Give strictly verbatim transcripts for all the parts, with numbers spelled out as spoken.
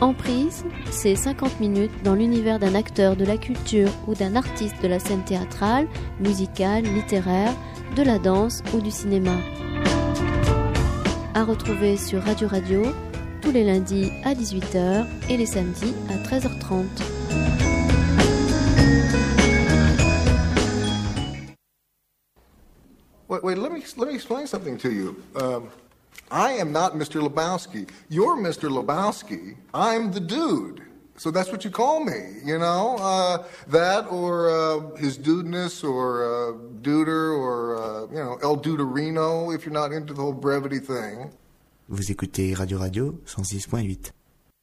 Emprise, c'est cinquante minutes dans l'univers d'un acteur de la culture ou d'un artiste de la scène théâtrale, musicale, littéraire, de la danse ou du cinéma. À retrouver sur Radio Radio, tous les lundis à dix-huit heures et les samedis à treize heures trente. Wait, wait, let me, let me explain something to you. Um, I am not Mister Lebowski. You're Mister Lebowski. I'm the dude. So that's what you call me, you know? Uh, that or uh, his dudeness or uh, duder or, uh, you know, El Duderino if you're not into the whole brevity thing. Vous écoutez Radio Radio cent six point huit.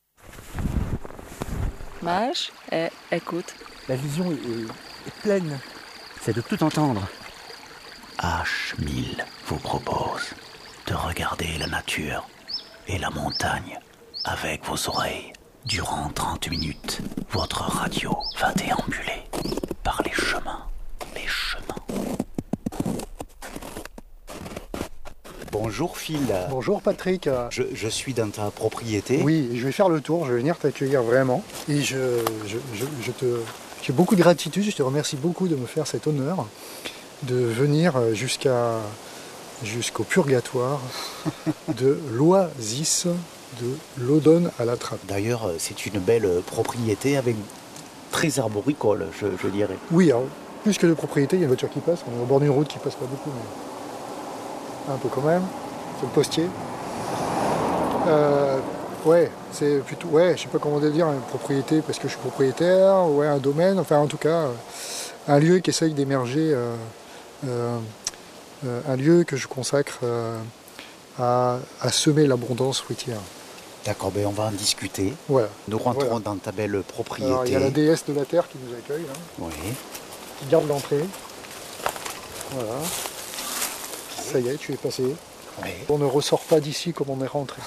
Mage, eh, écoute. La vision est, est pleine. C'est de tout entendre. H mille vous propose de regarder la nature et la montagne avec vos oreilles. Durant trente minutes, votre radio va déambuler par les chemins, les chemins. Bonjour Phil. Bonjour Patrick. Je, je suis dans ta propriété. Oui, je vais faire le tour, je vais venir t'accueillir vraiment. Et je, je, je, je te, j'ai beaucoup de gratitude, je te remercie beaucoup de me faire cet honneur de venir jusqu'à, jusqu'au purgatoire de l'Oasis de l'Odonne à la Trappe. D'ailleurs, c'est une belle propriété avec très arboricole, je, je dirais. Oui, alors, plus que de propriété, il y a une voiture qui passe, on est au bord d'une route qui passe pas beaucoup, mais un peu quand même. C'est le postier. Euh, ouais, c'est plutôt, ouais, je sais pas comment dire, une propriété parce que je suis propriétaire, ouais, un domaine, enfin en tout cas, un lieu qui essaye d'émerger, euh, euh, euh, un lieu que je consacre euh, à, à semer l'abondance fruitière. D'accord, ben on va en discuter. Voilà. Nous rentrons Voilà. dans ta belle propriété. Alors, il y a la déesse de la terre qui nous accueille, là, Oui. qui garde l'entrée. Voilà. Ça y est, tu es passé. Oui. On ne ressort pas d'ici comme on est rentré.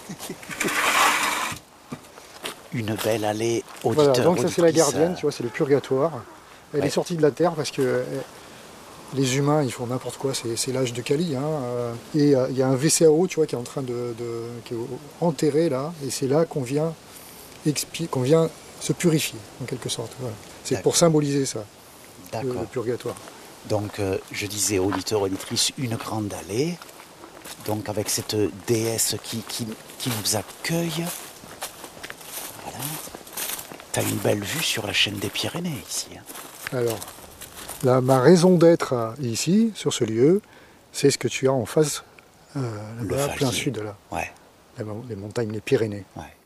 Une belle allée auditeur. Voilà, donc ça c'est la auditrice. gardienne, tu vois, c'est le purgatoire. Elle Ouais. est sortie de la terre parce que euh, les humains ils font n'importe quoi, c'est, c'est l'âge de Kali. Hein, euh, et euh, il y a un V C A O, tu vois, qui est en train de, de qui est enterré là, et c'est là qu'on vient expi- qu'on vient se purifier en quelque sorte. Voilà. C'est D'accord. pour symboliser ça, le, D'accord. le purgatoire. Donc, euh, je disais, auditeur, auditrice, une grande allée. Donc, avec cette déesse qui, qui, qui nous accueille. Voilà. Tu as une belle vue sur la chaîne des Pyrénées, ici. Hein. Alors, là, ma raison d'être euh, ici, sur ce lieu, c'est ce que tu as en face, euh, Le là-bas, plein Falquier. sud, là, Ouais, les, mon- les montagnes, les Pyrénées. ouais.